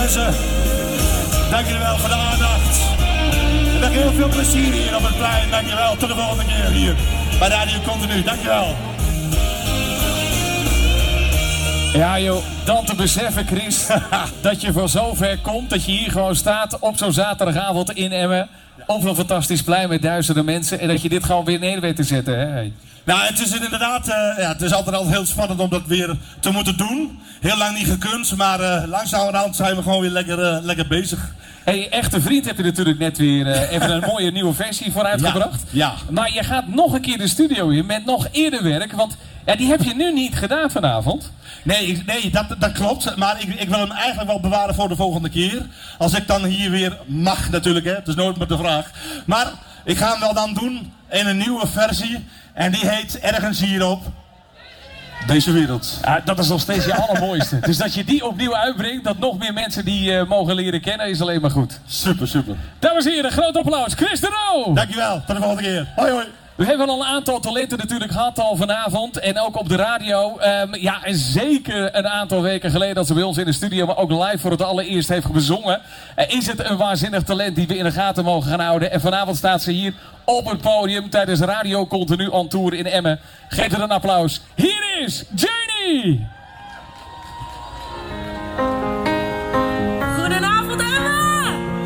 Buizen. Dank jullie wel voor de aandacht. En nog heel veel plezier hier op het plein. Dank je wel. Tot de volgende keer hier bij Radio Continu. Dank je wel. Ja joh, dan te beseffen Chris, dat je van zover komt, dat je hier gewoon staat op zo'n zaterdagavond in Emmen. Op een fantastisch plein met duizenden mensen en dat je dit gewoon weer neer weet te zetten. Hè? Nou, het is inderdaad, het is altijd heel spannend om dat weer te moeten doen. Heel lang niet gekund, maar langzamerhand zijn we gewoon weer lekker bezig. Hey, Echte Vriend heb je natuurlijk net weer even een mooie nieuwe versie voor uitgebracht. Ja. Maar je gaat nog een keer de studio in met nog eerder werk, want ja, die heb je nu niet gedaan vanavond. Nee, dat klopt. Maar ik wil hem eigenlijk wel bewaren voor de volgende keer. Als ik dan hier weer mag natuurlijk, hè. Het is nooit met de vraag. Maar ik ga hem wel dan doen in een nieuwe versie. En die heet Ergens hierop deze wereld. Ja, dat is nog steeds je allermooiste. Dus dat je die opnieuw uitbrengt, dat nog meer mensen die mogen leren kennen, is alleen maar goed. Super. Dames en heren, groot applaus. Chris de Roo! Dankjewel, tot de volgende keer. Hoi. We hebben al een aantal talenten natuurlijk gehad al vanavond. En ook op de radio. Ja, en zeker een aantal weken geleden dat ze bij ons in de studio, maar ook live voor het allereerst heeft bezongen. Is het een waanzinnig talent die we in de gaten mogen gaan houden. En vanavond staat ze hier op het podium tijdens Radio Continu on Tour in Emmen. Geef er een applaus. Hier is Janie!